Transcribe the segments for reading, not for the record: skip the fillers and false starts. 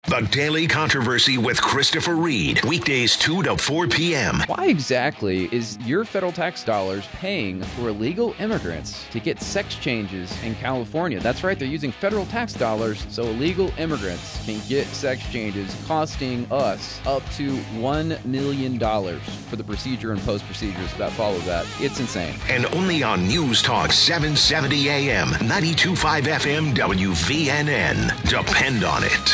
The Daily Controversy with Christopher Reed. Weekdays 2 to 4 p.m. Why exactly is your federal tax dollars paying for illegal immigrants to get sex changes in California? That's right, they're using federal tax dollars so illegal immigrants can get sex changes, costing us up to $1 million for the procedure and post-procedures that follow that. It's insane. And only on News Talk 770 AM, 92.5 FM, WVNN. Depend on it.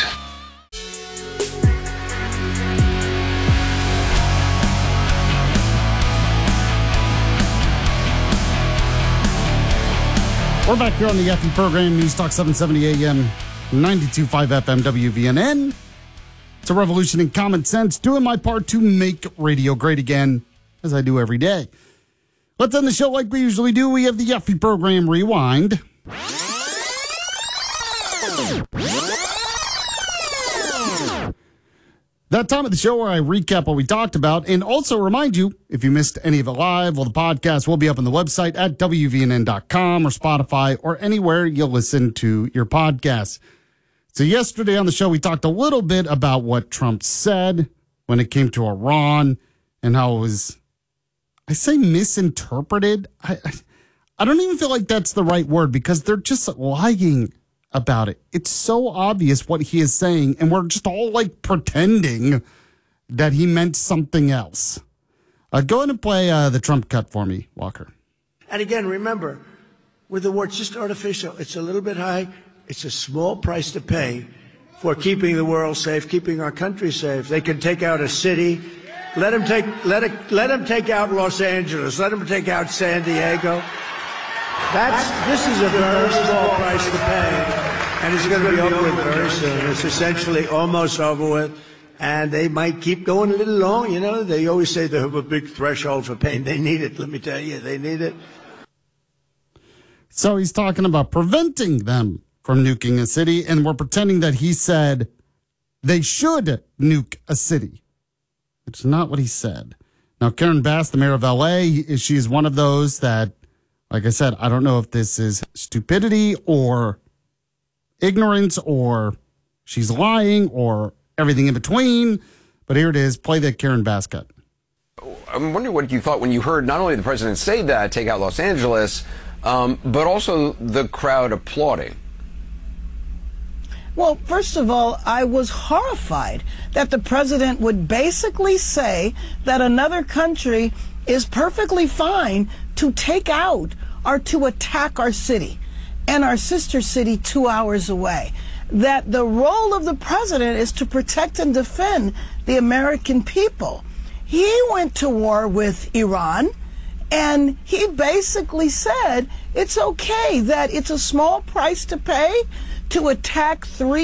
We're back here on the Effie program, News Talk 770 AM, 92.5 FM, WVNN. It's a revolution in common sense, doing my part to make radio great again, as I do every day. Let's end the show like we usually do. We have the Effie program Rewind. That time of the show where I recap what we talked about and also remind you, if you missed any of it live, well, the podcast will be up on the website at WVNN.com or Spotify or anywhere you'll listen to your podcasts. So yesterday on the show, we talked a little bit about what Trump said when it came to Iran and how it was, I say misinterpreted. I don't even feel like that's the right word because they're just lying about it. It's so obvious what he is saying, and we're just all like pretending that he meant something else. Go ahead and play the Trump cut for me, Walker. And again, remember, with the war, it's just artificial. It's a little bit high. It's a small price to pay for keeping the world safe, keeping our country safe. They can take out a city. Let them take out Los Angeles. Let them take out San Diego. This is a very small price to pay, and it's going to be over with very soon. It's essentially almost over with, and they might keep going a little long. You know, they always say they have a big threshold for pain. They need it. Let me tell you, they need it. So he's talking about preventing them from nuking a city, and we're pretending that he said they should nuke a city. It's not what he said. Now, Karen Bass, the mayor of L.A., she's one of those that, like I said, I don't know if this is stupidity or ignorance or she's lying or everything in between. But here it is. Play the Karen Bass cut. I'm wondering what you thought when you heard not only the president say that, take out Los Angeles, but also the crowd applauding. Well, first of all, I was horrified that the president would basically say that another country is perfectly fine to take out or to attack our city and our sister city 2 hours away. That the role of the president is to protect and defend the American people. He went to war with Iran, and he basically said it's okay that it's a small price to pay to attack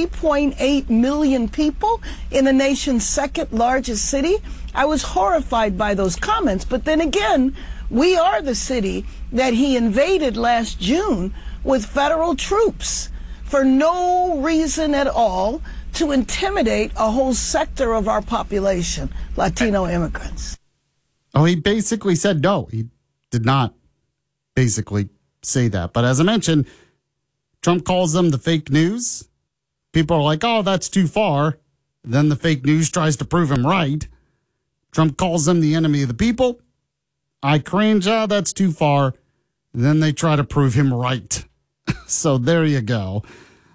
3.8 million people in the nation's second largest city. I was horrified by those comments. But then again, we are the city that he invaded last June with federal troops for no reason at all to intimidate a whole sector of our population, Latino immigrants. Oh, he basically said no. He did not basically say that. But as I mentioned, Trump calls them the fake news. People are like, oh, that's too far. Then the fake news tries to prove him right. Trump calls them the enemy of the people. I cringe, that's too far. Then they try to prove him right. So there you go.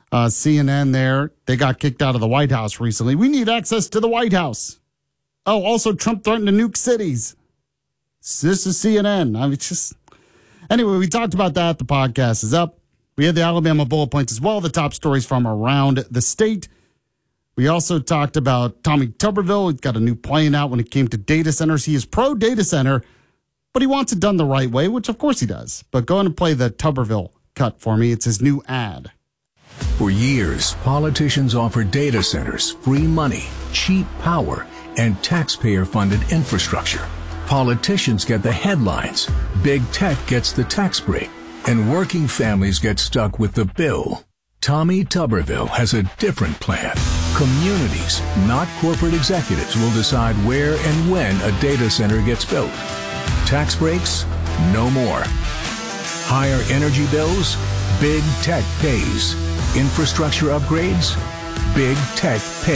CNN there, they got kicked out of the White House recently. We need access to the White House. Oh, also Trump threatened to nuke cities. This is CNN. I mean, anyway, we talked about that. The podcast is up. We had the Alabama bullet points as well, the top stories from around the state. We also talked about Tommy Tuberville. He's got a new plan out when it came to data centers. He is pro-data center, but he wants it done the right way, which of course he does. But go ahead and play the Tuberville cut for me. It's his new ad. For years, politicians offered data centers free money, cheap power, and taxpayer-funded infrastructure. Politicians get the headlines, big tech gets the tax break, and working families get stuck with the bill. Tommy Tuberville has a different plan. Communities, not corporate executives, will decide where and when a data center gets built. Tax breaks? No more. Higher energy bills? Big tech pays. Infrastructure upgrades? Big tech pays.